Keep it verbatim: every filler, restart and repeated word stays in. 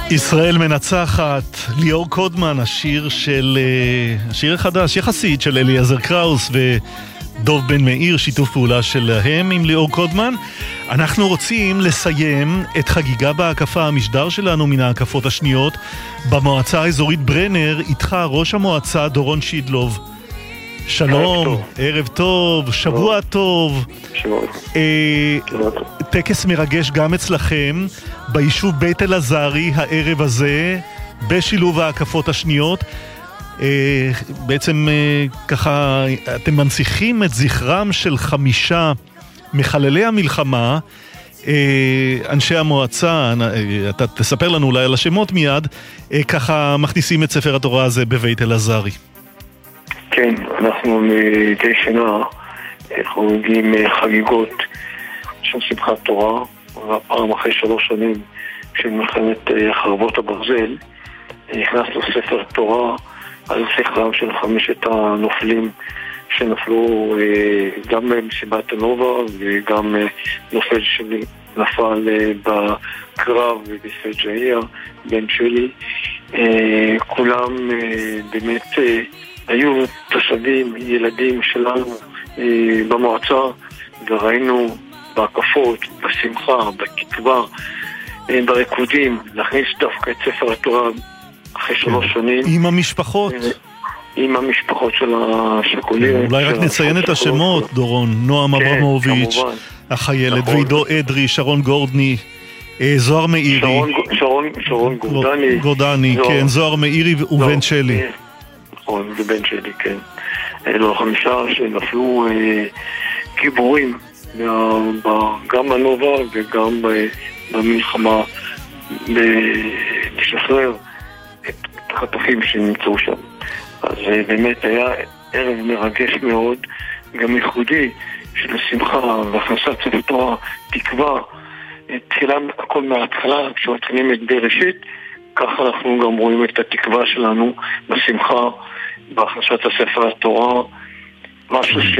ישראל מנצחת, ליאור קודמן, השיר של השיר החדש יחסית של אליעזר קראוס ודוב בן מאיר, שיתוף פעולה שלהם עם ליאור קודמן. אנחנו רוצים לסיים את חגיגה בהקפה, המשדר שלנו מן ההקפות השניות במועצה האזורית ברנר. איתך ראש המועצה דורון שידלוב. שלום, ערב טוב, ערב טוב, שבוע טוב. שבוע. אה, טקס מרגש גם אצלכם ביישוב בית אלעזרי הערב הזה בשילוב ההקפות השניות. אה, בעצם אה, ככה אתם מנציחים את זכרם של חמישה מחללי המלחמה. אה, אנשי המועצה, אה, אתה תספר לנו אולי על השמות מיד, אה, ככה מכניסים את ספר התורה הזה בבית אלעזרי. כן, אנחנו מדי שנה חוגגים חגיגות של שמחת תורה, והפעם אחרי שלוש שנים של מלחמת חרבות הברזל הכנסנו ספר תורה על זכרם של חמשת הנופלים שנפלו גם במסיבת הנובה וגם נופל שלי נפל בקרב בספג'איה, בן שלי. כולם באמת היו תושבים, ילדים שלנו אה, במועצה, וראינו בהקפות, בשמחה, בתקווה, אה, בריקודים, להכניס דווקא את ספר התורה אחרי שלוש שנים. עם המשפחות. אה, עם המשפחות של השכולים. אולי רק נציין את השמות, דורון. נועם כן, אברמוביץ', כמובן. החיילת, נכון. ועידו אדרי, שרון גורדני, אה, זוהר מאירי. שרון, שרון, שרון גורדני. גורדני, זוהר. כן, זוהר מאירי ובן שלי. נכון, ובן שלי, כן. אלו החמישה שנפלו אה, גיבורים, גם בנובה וגם במלחמה לשחרר את החטופים שנמצאו שם. אז אה, באמת היה ערב מרגש מאוד, גם ייחודי של שמחה והכנסת ספר תורה, תקווה, תחילה הכל מההתחלה, כשמתחילים את בראשית, ככה אנחנו גם רואים את התקווה שלנו בשמחה, בהכנסת הספר התורה, משהו ש...